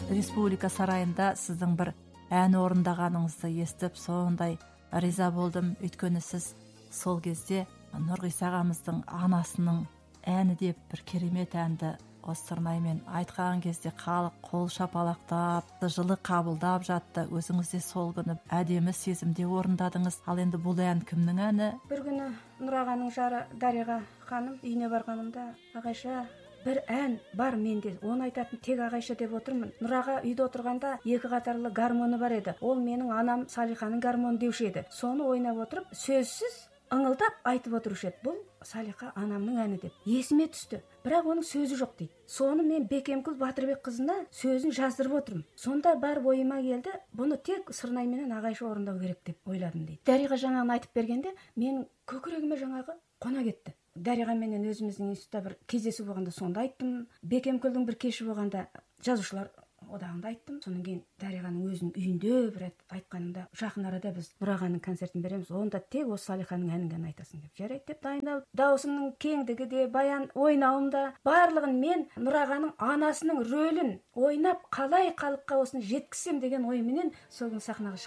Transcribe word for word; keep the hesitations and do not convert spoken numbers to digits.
республика сарайында сіздің бір ән орындағаныңызды естіп сондай риза болдым. Өйткені сіз сол кезде Нұрғиса ағамыздың анасының әні деп бір керемет әнді осы сырнаймен айтқан кезде халық қол шапалақтап, жылы қабылдап жатты. Өзіңіз де сол күні әдемі сезімде орындадыңыз. Ал енді бұл ән кімнің әні? Бір күні Нұр ағаның жары Дариға ханым үйіне барғанымда, Ағайша, бір ән бар менде, оны айтатын тек Ағайша деп отырмын. Нұр аға үйде отырғанда екі қатарлы гармоны бар еді. Ол менің анам Салиханың гармоны деуші еді. Соны ойнап отырып, сөзсіз ыңылдап айтып отырушы еді. Бұл Салиха анамның әні деп. Есіме түсті. Бірақ оның сөзі жоқ дейді. Соны мен Бекемкүл Батырбек қызына сөзін жаздырып отырмын. Сонда бар ойыма келді, бұны тек Сырнай менен Ағайша орындау керек деп ойладым дейді. Дариға жаңағын айтып бергенде, мен көкірегіме жаңағы қона кетті. Дариға менен өзіміздің институтта бір кездесу болғанда сонда айттым. Бекемкүлдің бір кеші болғанда жазушылар одағында айттым. Сонан кейін Дариғаның өзінің үйінде бір айтқанымда, жақын арада біз Нұр ағаның концертін береміз, онда тек осы Салиханың әнін ғана айтасың деп. Жарайды деп дайындалып, даусымның кеңдігі де, баян ойнауымда барлығын мен Нұр ағаның анасының рөлін ойнап, қалай халыққа осыны жеткізсем деген ойменен сол күні сахнаға